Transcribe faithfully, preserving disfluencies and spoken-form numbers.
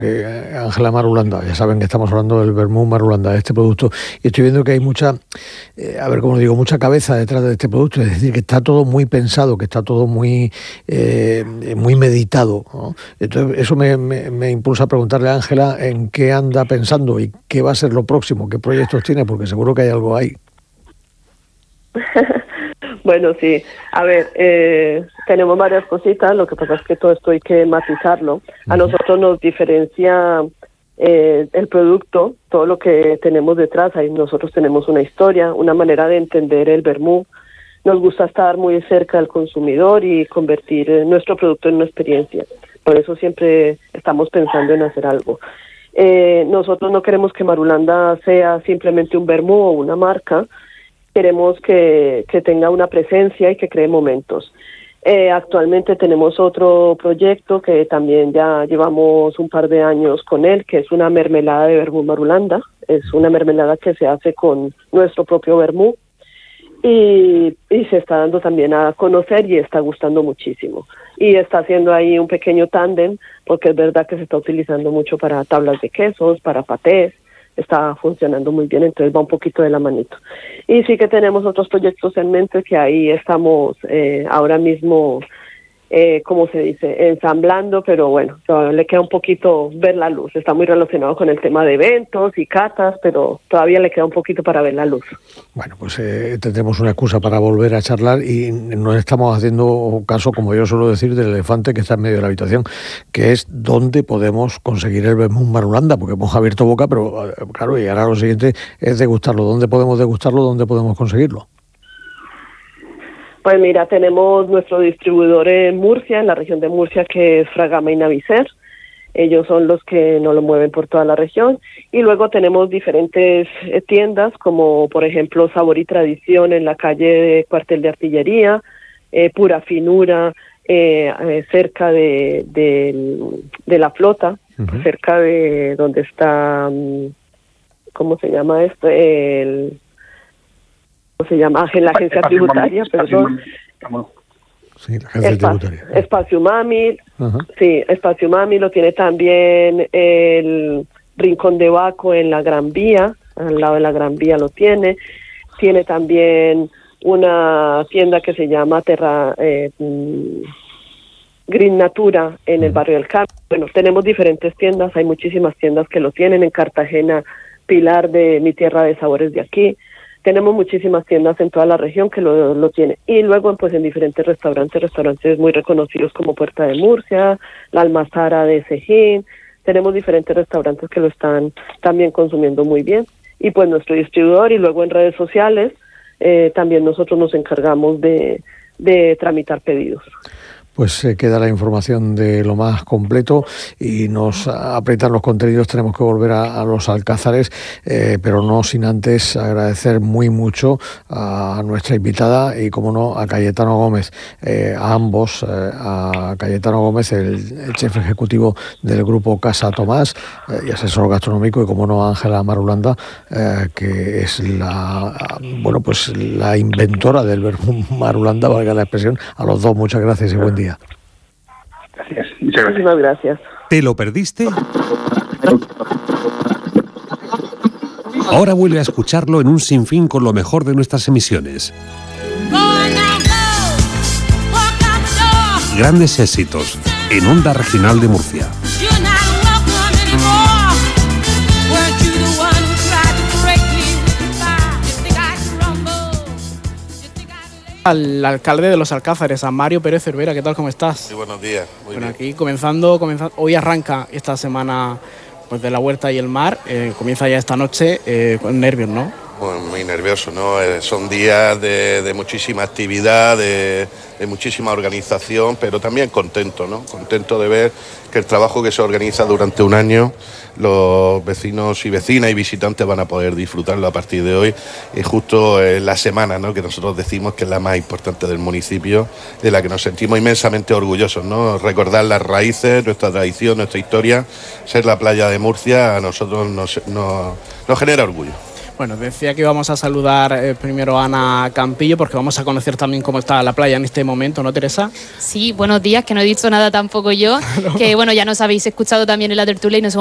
Eh, Ángela Marulanda, ya saben que estamos hablando del vermú Marulanda, de este producto, y estoy viendo que hay mucha, eh, a ver cómo digo, mucha cabeza detrás de este producto, es decir, que está todo muy pensado, que está todo muy eh, muy meditado, ¿no? Entonces eso me, me, me impulsa a preguntarle a Ángela en qué anda pensando y qué va a ser lo próximo, qué proyectos tiene, porque seguro que hay algo ahí. Bueno, sí. A ver, eh, tenemos varias cositas. Lo que pasa es que todo esto hay que matizarlo. A nosotros nos diferencia eh, el producto, todo lo que tenemos detrás. Ahí nosotros tenemos una historia, una manera de entender el vermú. Nos gusta estar muy cerca del consumidor y convertir nuestro producto en una experiencia. Por eso siempre estamos pensando en hacer algo. Eh, nosotros no queremos que Marulanda sea simplemente un vermú o una marca. Queremos que, que tenga una presencia y que cree momentos. Eh, actualmente tenemos otro proyecto que también ya llevamos un par de años con él, que es una mermelada de vermú Marulanda. Es una mermelada que se hace con nuestro propio vermú y, y se está dando también a conocer y está gustando muchísimo. Y está haciendo ahí un pequeño tándem, porque es verdad que se está utilizando mucho para tablas de quesos, para patés. Está funcionando muy bien, entonces va un poquito de la manito. Y sí que tenemos otros proyectos en mente que ahí estamos eh, ahora mismo, eh, ¿cómo se dice?, ensamblando, pero bueno, le queda un poquito ver la luz. Está muy relacionado con el tema de eventos y catas, pero todavía le queda un poquito para ver la luz. Bueno, pues eh, tendremos una excusa para volver a charlar y no estamos haciendo caso, como yo suelo decir, del elefante que está en medio de la habitación, que es dónde podemos conseguir el vermú Marulanda, porque hemos abierto boca, pero claro, y ahora lo siguiente es degustarlo. ¿Dónde podemos degustarlo? ¿Dónde podemos conseguirlo? Pues mira, tenemos nuestro distribuidor en Murcia, en la región de Murcia, que es Fragama y Navicer. Ellos son los que nos lo mueven por toda la región. Y luego tenemos diferentes eh, tiendas, como por ejemplo Sabor y Tradición en la calle de Cuartel de Artillería, eh, Pura Finura, eh, eh, cerca de, de, de la flota, uh-huh. cerca de donde está, ¿cómo se llama esto? El... se llama la agencia espacio tributaria, mami, perdón. Mami, sí, la agencia espacio, tributaria. Espacio Mami, uh-huh. sí, Espacio Mami lo tiene también el Rincón de Baco en la Gran Vía, al lado de la Gran Vía lo tiene. Tiene también una tienda que se llama Terra eh, Green Natura en uh-huh. el barrio del Carmen. Bueno, tenemos diferentes tiendas, hay muchísimas tiendas que lo tienen. En Cartagena, Pilar de Mi Tierra de Sabores de Aquí. Tenemos muchísimas tiendas en toda la región que lo, lo tienen. Y luego, pues, en diferentes restaurantes, restaurantes muy reconocidos como Puerta de Murcia, La Almazara de Cejín. Tenemos diferentes restaurantes que lo están también consumiendo muy bien. Y, pues, nuestro distribuidor y luego en redes sociales, eh, también nosotros nos encargamos de, de tramitar pedidos. Pues eh, queda la información de lo más completo y nos aprietan los contenidos, tenemos que volver a, a los Alcázares, eh, pero no sin antes agradecer muy mucho a nuestra invitada y, como no, a Cayetano Gómez, eh, a ambos, eh, a Cayetano Gómez, el, el chef ejecutivo del grupo Casa Tomás eh, y asesor gastronómico, y, como no, a Ángela Marulanda, eh, que es la, bueno, pues la inventora del vermú Marulanda, valga la expresión. A los dos, muchas gracias y buen día. Gracias, muchas gracias. Muchísimas gracias. ¿Te lo perdiste? Ahora vuelve a escucharlo en un sinfín con lo mejor de nuestras emisiones. Grandes éxitos en Onda Regional de Murcia. Al alcalde de los Alcázares, a Mario Pérez Cervera. ¿Qué tal? ¿Cómo estás? Muy buenos días. Muy bueno, bien. Aquí comenzando, comenzando, hoy arranca esta semana, pues, de la huerta y el mar, eh, comienza ya esta noche, eh, con nervios, ¿no? Bueno, muy nervioso, ¿no? Eh, son días de, de muchísima actividad, de, de muchísima organización, pero también contento, ¿no? Contento de ver que el trabajo que se organiza durante un año, los vecinos y vecinas y visitantes van a poder disfrutarlo a partir de hoy, y justo en la semana, ¿no?, que nosotros decimos que es la más importante del municipio, de la que nos sentimos inmensamente orgullosos, ¿no? Recordar las raíces, nuestra tradición, nuestra historia, ser la playa de Murcia, a nosotros nos, nos, nos genera orgullo. Bueno, decía que íbamos a saludar eh, primero a Ana Campillo, porque vamos a conocer también cómo está la playa en este momento, ¿no, Teresa? Sí, buenos días, que no he dicho nada tampoco yo, que bueno, ya nos habéis escuchado también en la tertulia y nos